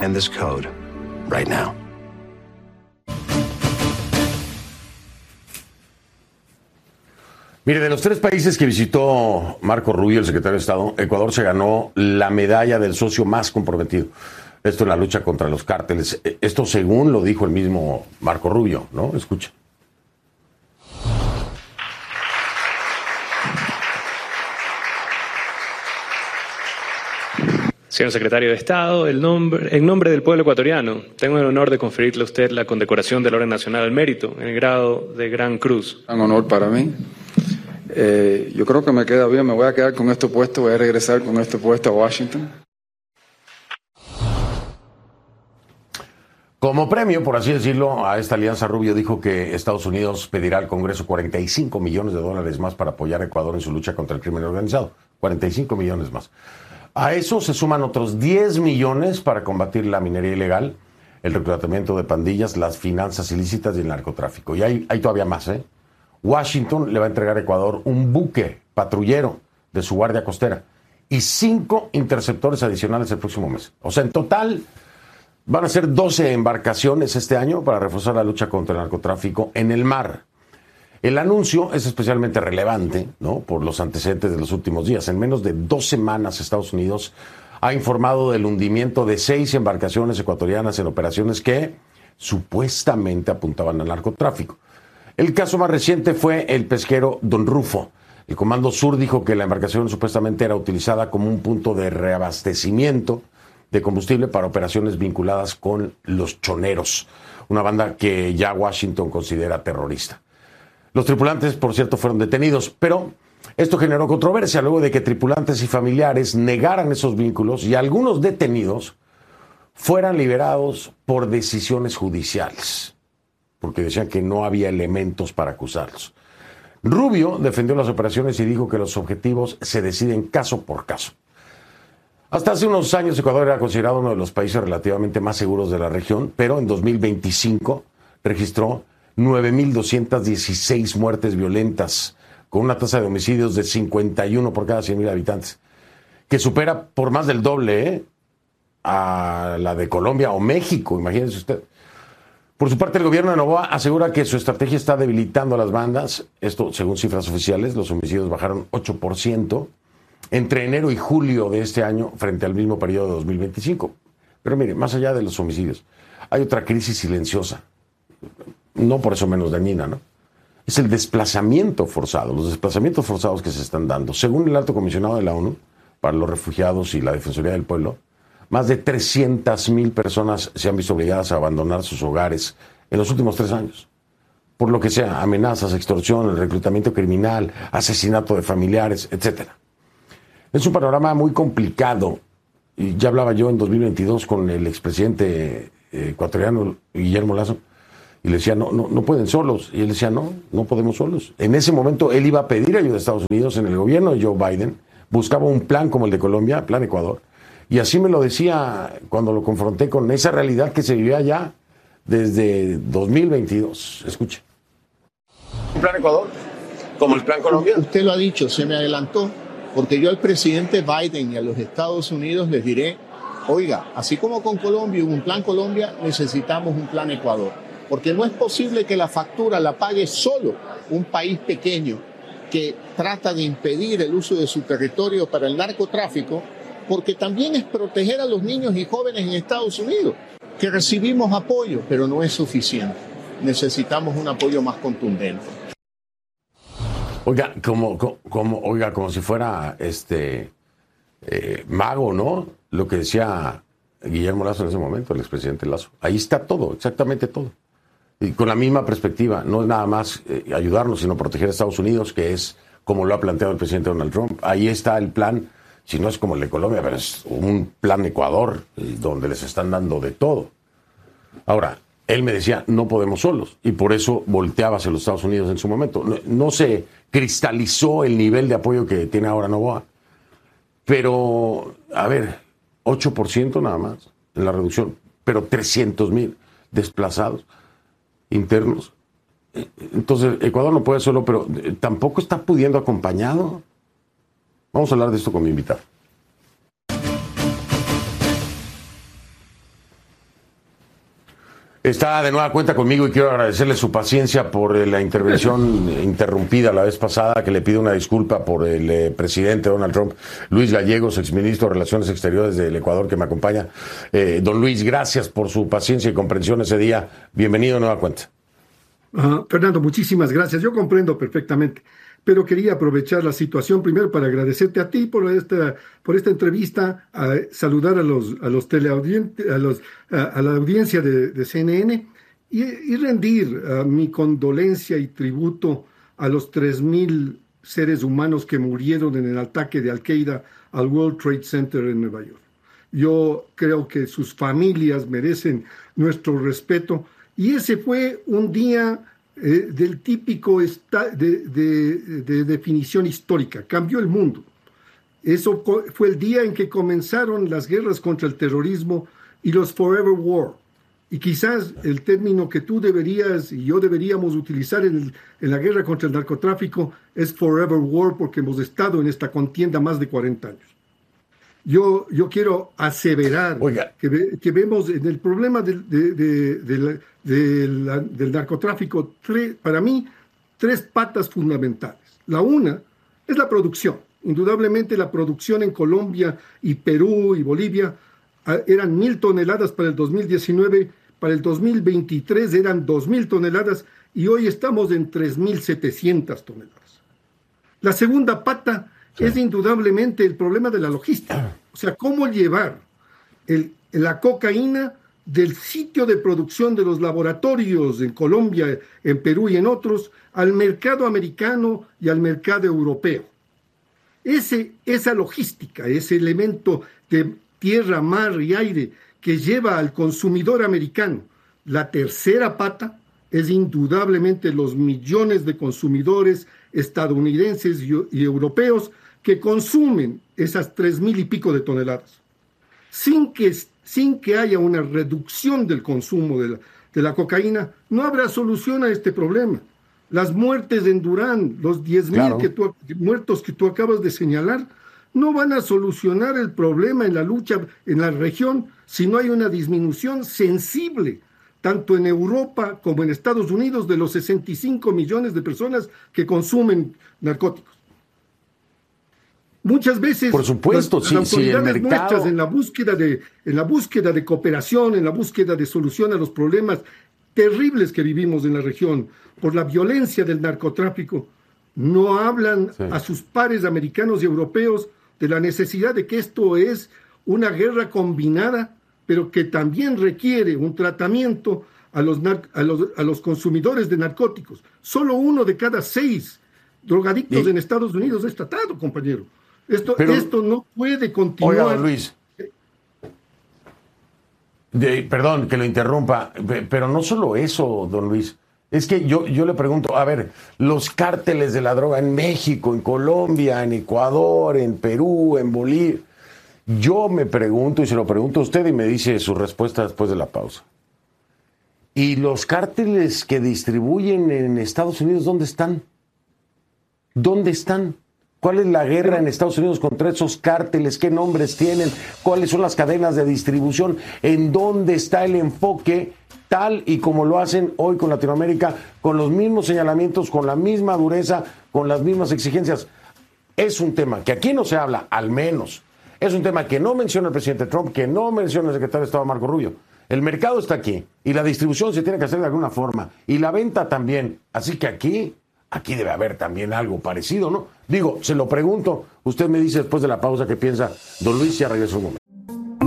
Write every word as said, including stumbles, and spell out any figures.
and this code right now. Mire, de los tres países que visitó Marco Rubio, el secretario de Estado, Ecuador se ganó la medalla del socio más comprometido. Esto en la lucha contra los cárteles. Esto según lo dijo el mismo Marco Rubio, ¿no? Escucha. Señor secretario de Estado, el nombre, en nombre del pueblo ecuatoriano, tengo el honor de conferirle a usted la condecoración del Orden Nacional al Mérito en el grado de Gran Cruz. Un honor para mí. Eh, yo creo que me queda bien, me voy a quedar con este puesto, voy a regresar con este puesto a Washington. Como premio, por así decirlo, a esta alianza, Rubio dijo que Estados Unidos pedirá al Congreso cuarenta y cinco millones de dólares más para apoyar a Ecuador en su lucha contra el crimen organizado. cuarenta y cinco millones más. A eso se suman otros diez millones para combatir la minería ilegal, el reclutamiento de pandillas, las finanzas ilícitas y el narcotráfico. Y hay, hay todavía más, ¿eh? Washington le va a entregar a Ecuador un buque patrullero de su guardia costera y cinco interceptores adicionales el próximo mes. O sea, en total van a ser doce embarcaciones este año para reforzar la lucha contra el narcotráfico en el mar. El anuncio es especialmente relevante, ¿no?, por los antecedentes de los últimos días. En menos de dos semanas, Estados Unidos ha informado del hundimiento de seis embarcaciones ecuatorianas en operaciones que supuestamente apuntaban al narcotráfico. El caso más reciente fue el pesquero Don Rufo. El Comando Sur dijo que la embarcación supuestamente era utilizada como un punto de reabastecimiento de combustible para operaciones vinculadas con los choneros, una banda que ya Washington considera terrorista. Los tripulantes, por cierto, fueron detenidos, pero esto generó controversia luego de que tripulantes y familiares negaran esos vínculos y algunos detenidos fueran liberados por decisiones judiciales, porque decían que no había elementos para acusarlos. Rubio defendió las operaciones y dijo que los objetivos se deciden caso por caso. Hasta hace unos años Ecuador era considerado uno de los países relativamente más seguros de la región, pero en dos mil veinticinco registró nueve mil doscientas dieciséis muertes violentas, con una tasa de homicidios de cincuenta y uno por cada cien mil habitantes, que supera por más del doble ¿eh? a la de Colombia o México, imagínense usted. Por su parte, el gobierno de Noboa asegura que su estrategia está debilitando a las bandas. Esto, según cifras oficiales, los homicidios bajaron ocho por ciento entre enero y julio de este año frente al mismo periodo de dos mil veinticinco. Pero mire, más allá de los homicidios, hay otra crisis silenciosa, no por eso menos dañina, ¿no? Es el desplazamiento forzado, los desplazamientos forzados que se están dando. Según el Alto Comisionado de la ONU para los Refugiados y la Defensoría del Pueblo, más de trescientas mil personas se han visto obligadas a abandonar sus hogares en los últimos tres años. Por lo que sea, amenazas, extorsión, el reclutamiento criminal, asesinato de familiares, etcétera. Es un panorama muy complicado. Y ya hablaba yo en dos mil veintidós con el expresidente ecuatoriano Guillermo Lasso, y le decía, no, no, no pueden solos. Y él decía, no, no podemos solos. En ese momento él iba a pedir ayuda a Estados Unidos en el gobierno de Joe Biden, buscaba un plan como el de Colombia, Plan Ecuador. Y así me lo decía cuando lo confronté con esa realidad que se vivía ya desde dos mil veintidós. Escuche. ¿Un Plan Ecuador? ¿Como el Plan Colombia? Usted lo ha dicho, se me adelantó, porque yo al presidente Biden y a los Estados Unidos les diré, oiga, así como con Colombia hubo un Plan Colombia, necesitamos un Plan Ecuador. Porque no es posible que la factura la pague solo un país pequeño que trata de impedir el uso de su territorio para el narcotráfico, porque también es proteger a los niños y jóvenes en Estados Unidos, que recibimos apoyo, pero no es suficiente. Necesitamos un apoyo más contundente. Oiga, como, como, oiga, como si fuera este eh, mago, ¿no? Lo que decía Guillermo Lasso en ese momento, el expresidente Lasso. Ahí está todo, exactamente todo. Y con la misma perspectiva, no es nada más eh, ayudarnos, sino proteger a Estados Unidos, que es como lo ha planteado el presidente Donald Trump. Ahí está el plan, si no es como el de Colombia, pero es un plan Ecuador, eh, donde les están dando de todo. Ahora, él me decía, no podemos solos, y por eso volteaba hacia los Estados Unidos en su momento. No, no se cristalizó el nivel de apoyo que tiene ahora Noboa, pero, a ver, ocho por ciento nada más en la reducción, pero trescientos mil desplazados internos. Entonces, Ecuador no puede solo, pero tampoco está pudiendo acompañado. Vamos a hablar de esto con mi invitado. Está de nueva cuenta conmigo y quiero agradecerle su paciencia por la intervención interrumpida la vez pasada, que le pido una disculpa por el eh, presidente Donald Trump. Luis Gallegos, exministro de Relaciones Exteriores del Ecuador, que me acompaña. Eh, don Luis, gracias por su paciencia y comprensión ese día. Bienvenido de nueva cuenta. Uh, Fernando, muchísimas gracias. Yo comprendo perfectamente, pero quería aprovechar la situación primero para agradecerte a ti por esta, por esta entrevista, a saludar a los, a los teleaudientes, a, los, a, a la audiencia de, de C N N y, y rendir uh, mi condolencia y tributo a los tres mil seres humanos que murieron en el ataque de Al-Qaeda al World Trade Center en Nueva York. Yo creo que sus familias merecen nuestro respeto y ese fue un día Eh, del típico esta, de, de, de definición histórica. Cambió el mundo. Eso fue el día en que comenzaron las guerras contra el terrorismo y los Forever War. Y quizás el término que tú deberías y yo deberíamos utilizar en, el, en la guerra contra el narcotráfico es Forever War, porque hemos estado en esta contienda más de cuarenta años. Yo, yo quiero aseverar que, ve, que vemos en el problema del, de, de, de la, de la, del narcotráfico, tres, para mí, tres patas fundamentales. La una es la producción. Indudablemente la producción en Colombia y Perú y Bolivia eran mil toneladas para el dos mil diecinueve, para el dos mil veintitrés eran dos mil toneladas y hoy estamos en tres mil setecientas toneladas. La segunda pata sí. es indudablemente el problema de la logística. O sea, cómo llevar el, la cocaína del sitio de producción de los laboratorios en Colombia, en Perú y en otros, al mercado americano y al mercado europeo. Ese, esa logística, ese elemento de tierra, mar y aire que lleva al consumidor americano. La tercera pata es indudablemente los millones de consumidores estadounidenses y, y europeos que consumen esas tres mil y pico de toneladas. Sin que, sin que haya una reducción del consumo de la, de la cocaína, no habrá solución a este problema. Las muertes en Durán, los diez mil claro. que tú, muertos que tú acabas de señalar, no van a solucionar el problema en la lucha en la región si no hay una disminución sensible, tanto en Europa como en Estados Unidos, de los sesenta y cinco millones de personas que consumen narcóticos. Muchas veces por supuesto, las, sí, las autoridades sí, el mercado... nuestras en la búsqueda de en la búsqueda de cooperación, en la búsqueda de solución a los problemas terribles que vivimos en la región por la violencia del narcotráfico, no hablan sí. a sus pares americanos y europeos de la necesidad de que esto es una guerra combinada, pero que también requiere un tratamiento a los, nar- a los, a los consumidores de narcóticos. Solo uno de cada seis drogadictos ¿Y? en Estados Unidos es tratado, compañero. Esto, pero, esto no puede continuar. Oiga, don Luis, de, perdón que lo interrumpa, pero no solo eso, don Luis. Es que yo, yo le pregunto, a ver, los cárteles de la droga en México, en Colombia, en Ecuador, en Perú, en Bolivia. Yo me pregunto, y se lo pregunto a usted y me dice su respuesta después de la pausa. ¿Y los cárteles que distribuyen en Estados Unidos, dónde están? ¿Dónde están? ¿Cuál es la guerra en Estados Unidos contra esos cárteles? ¿Qué nombres tienen? ¿Cuáles son las cadenas de distribución? ¿En dónde está el enfoque tal y como lo hacen hoy con Latinoamérica, con los mismos señalamientos, con la misma dureza, con las mismas exigencias? Es un tema que aquí no se habla, al menos. Es un tema que no menciona el presidente Trump, que no menciona el secretario de Estado Marco Rubio. El mercado está aquí y la distribución se tiene que hacer de alguna forma y la venta también. Así que aquí... Aquí debe haber también algo parecido, ¿no? Digo, se lo pregunto, usted me dice después de la pausa qué piensa. Don Luis, ya regreso un momento.